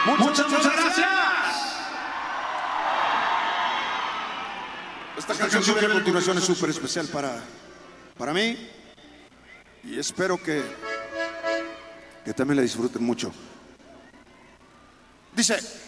Muchas gracias. Esta canción que viene a continuación es súper especial para mí y espero que también la disfruten mucho. Dice...